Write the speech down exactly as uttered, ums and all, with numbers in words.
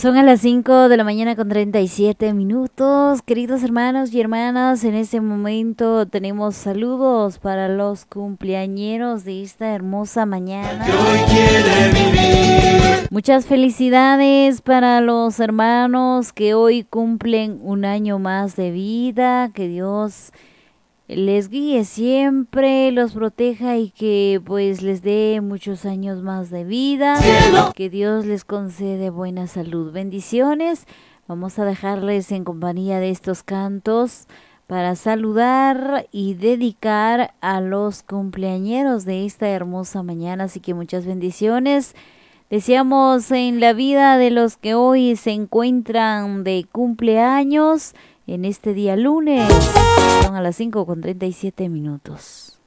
Son a las cinco de la mañana con treinta y siete minutos. Queridos hermanos y hermanas, en este momento tenemos saludos para los cumpleañeros de esta hermosa mañana. Que hoy quiere vivir. Muchas felicidades para los hermanos que hoy cumplen un año más de vida. Que Dios les guíe siempre, los proteja y que pues les dé muchos años más de vida. Cielo. Que Dios les concede buena salud. Bendiciones. Vamos a dejarles en compañía de estos cantos para saludar y dedicar a los cumpleañeros de esta hermosa mañana. Así que muchas bendiciones. Deseamos en la vida de los que hoy se encuentran de cumpleaños en este día lunes. Son a las cinco con treinta y siete minutos.